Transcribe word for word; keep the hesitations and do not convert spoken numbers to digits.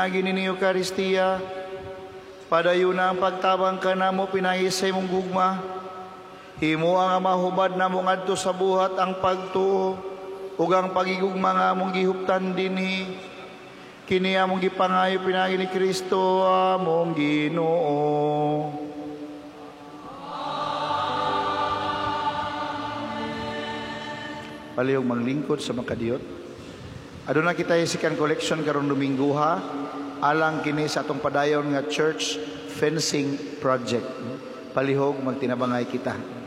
Gini ni Eucharistia, padayon na ang pagtabang ka na mo pinahisay mong gugma. Himo ang mahubad na mong adto sa buhat ang pagtuo, ug ang pagigugma nga mong gihuptan dinhi. Kini among gipangayo pinagi ni Kristo among Ginoo. Palihog manglingkod sa makadiyot. Aduna kita isikan collection karon Domingo ha, alang kini sa atong padayon nga church fencing project. Palihog magtinabangay kita.